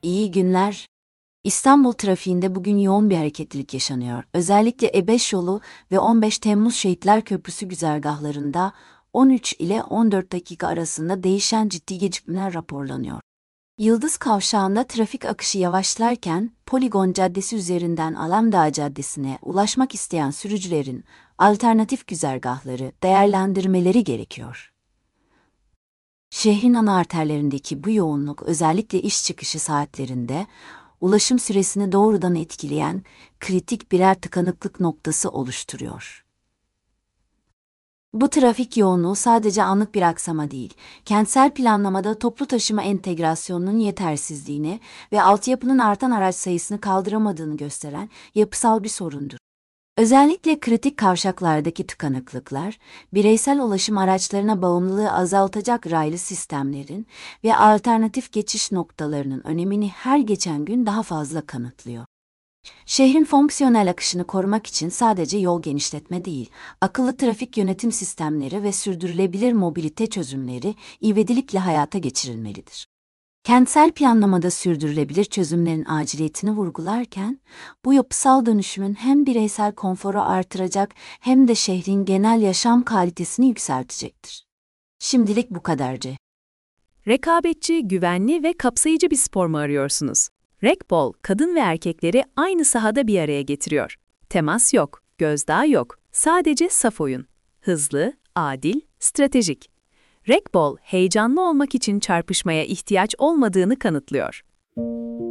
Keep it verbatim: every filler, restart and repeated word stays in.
İyi günler. İstanbul trafiğinde bugün yoğun bir hareketlilik yaşanıyor. Özellikle E beş yolu ve on beş Temmuz Şehitler Köprüsü güzergahlarında on üç ile on dört dakika arasında değişen ciddi gecikmeler raporlanıyor. Yıldız Kavşağı'nda trafik akışı yavaşlarken Poligon Caddesi üzerinden Alamdağ Caddesi'ne ulaşmak isteyen sürücülerin alternatif güzergahları değerlendirmeleri gerekiyor. Şehrin ana arterlerindeki bu yoğunluk özellikle iş çıkışı saatlerinde ulaşım süresini doğrudan etkileyen kritik birer tıkanıklık noktası oluşturuyor. Bu trafik yoğunluğu sadece anlık bir aksama değil, kentsel planlamada toplu taşıma entegrasyonunun yetersizliğini ve altyapının artan araç sayısını kaldıramadığını gösteren yapısal bir sorundur. Özellikle kritik kavşaklardaki tıkanıklıklar, bireysel ulaşım araçlarına bağımlılığı azaltacak raylı sistemlerin ve alternatif geçiş noktalarının önemini her geçen gün daha fazla kanıtlıyor. Şehrin fonksiyonel akışını korumak için sadece yol genişletme değil, akıllı trafik yönetim sistemleri ve sürdürülebilir mobilite çözümleri ivedilikle hayata geçirilmelidir. Kentsel planlamada sürdürülebilir çözümlerin aciliyetini vurgularken, bu yapısal dönüşümün hem bireysel konforu artıracak hem de şehrin genel yaşam kalitesini yükseltecektir. Şimdilik bu kadarcı. Rekabetçi, güvenli ve kapsayıcı bir spor mu arıyorsunuz? Rekbol, kadın ve erkekleri aynı sahada bir araya getiriyor. Temas yok, gözdağı yok, sadece saf oyun. Hızlı, adil, stratejik. Rekbol, heyecanlı olmak için çarpışmaya ihtiyaç olmadığını kanıtlıyor.